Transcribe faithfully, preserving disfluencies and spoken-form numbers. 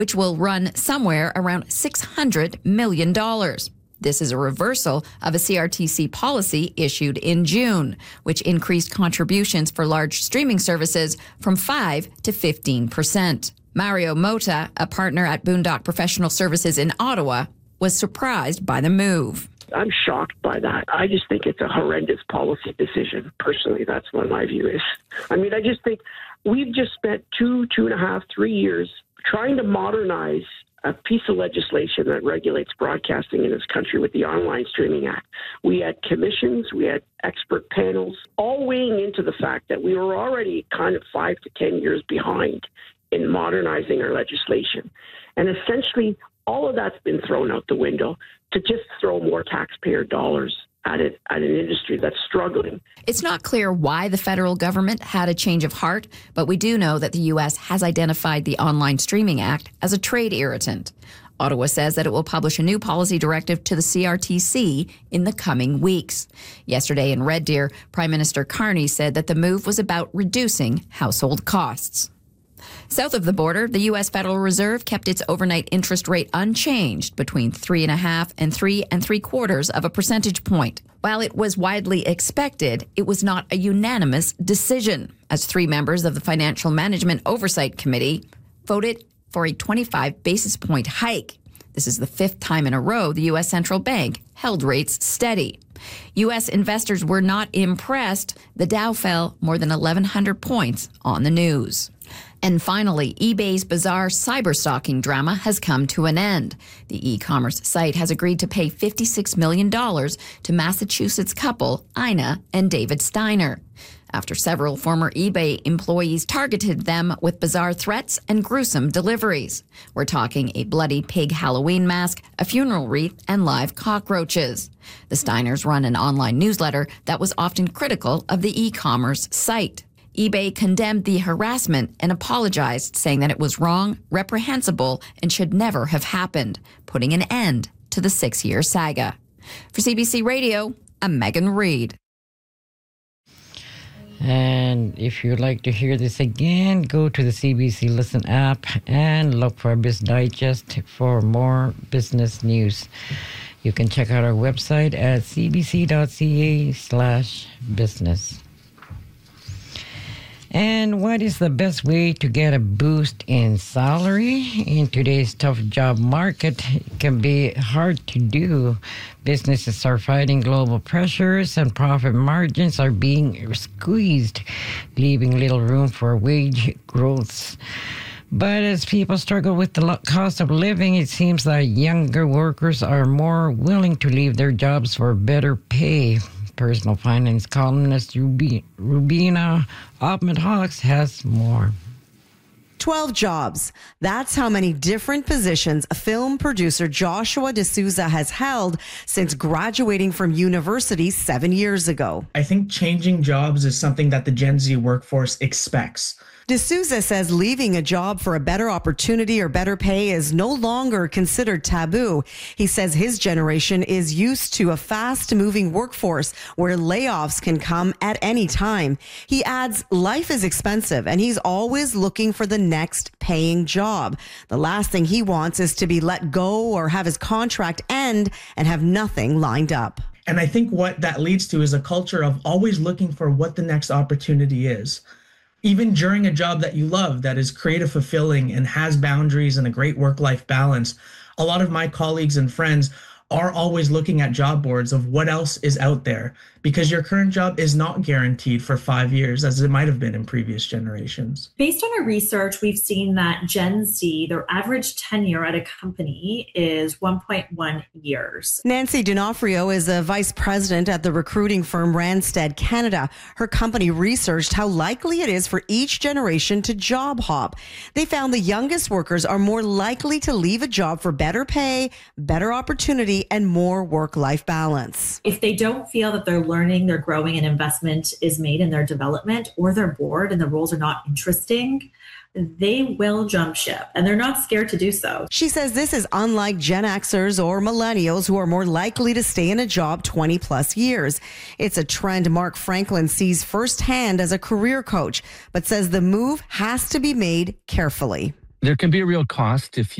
which will run somewhere around six hundred million dollars. This is a reversal of a C R T C policy issued in June, which increased contributions for large streaming services from five to fifteen percent. Mario Mota, a partner at Boondock Professional Services in Ottawa, was surprised by the move. I'm shocked by that. I just think it's a horrendous policy decision. Personally, that's what my view is. I mean, I just think we've just spent two, two and a half, three years trying to modernize a piece of legislation that regulates broadcasting in this country with the Online Streaming Act. We had commissions, we had expert panels, all weighing into the fact that we were already kind of five to ten years behind in modernizing our legislation. And essentially, all of that's been thrown out the window to just throw more taxpayer dollars at it, at an industry that's struggling. It's not clear why the federal government had a change of heart, but we do know that the U S has identified the Online Streaming Act as a trade irritant. Ottawa says that it will publish a new policy directive to the C R T C in the coming weeks. Yesterday in Red Deer, Prime Minister Carney said that the move was about reducing household costs. South of the border, the U S Federal Reserve kept its overnight interest rate unchanged between three and a half and three and three quarters of a percentage point. While it was widely expected, it was not a unanimous decision, as three members of the Financial Management Oversight Committee voted for a twenty-five basis point hike. This is the fifth time in a row the U S Central Bank held rates steady. U S investors were not impressed. The Dow fell more than eleven hundred points on the news. And finally, eBay's bizarre cyber-stalking drama has come to an end. The e-commerce site has agreed to pay fifty-six million dollars to Massachusetts couple Ina and David Steiner, after several former eBay employees targeted them with bizarre threats and gruesome deliveries. We're talking a bloody pig Halloween mask, a funeral wreath, and live cockroaches. The Steiners run an online newsletter that was often critical of the e-commerce site. eBay condemned the harassment and apologized, saying that it was wrong, reprehensible, and should never have happened, putting an end to the six-year saga. For C B C Radio, I'm Megan Reid. And if you'd like to hear this again, go to the C B C Listen app and look for Biz Digest for more business news. You can check out our website at cbc.ca slash business. And what is the best way to get a boost in salary? In today's tough job market, it can be hard to do. Businesses are fighting global pressures and profit margins are being squeezed, leaving little room for wage growths. But as people struggle with the cost of living, it seems that younger workers are more willing to leave their jobs for better pay. Personal finance columnist Rubi, Rubina Ahmed-Hawks has more. twelve jobs. That's how many different positions film producer Joshua D'Souza has held since graduating from university seven years ago. I think changing jobs is something that the Gen Z workforce expects. D'Souza says leaving a job for a better opportunity or better pay is no longer considered taboo. He says his generation is used to a fast-moving workforce where layoffs can come at any time. He adds life is expensive and he's always looking for the next paying job. The last thing he wants is to be let go or have his contract end and have nothing lined up. And I think what that leads to is a culture of always looking for what the next opportunity is. Even during a job that you love, that is creative, fulfilling, and has boundaries and a great work-life balance, a lot of my colleagues and friends are always looking at job boards of what else is out there, because your current job is not guaranteed for five years as it might have been in previous generations. Based on our research, we've seen that Gen Z, their average tenure at a company is one point one years. Nancy D'Onofrio is a vice president at the recruiting firm Randstad Canada. Her company researched how likely it is for each generation to job hop. They found the youngest workers are more likely to leave a job for better pay, better opportunity, and more work-life balance. If they don't feel that they're learning, they're growing, and investment is made in their development, or they're bored and the roles are not interesting, they will jump ship, and they're not scared to do so. She says this is unlike Gen Xers or millennials who are more likely to stay in a job twenty plus years. It's a trend Mark Franklin sees firsthand as a career coach, but says the move has to be made carefully. there can be a real cost if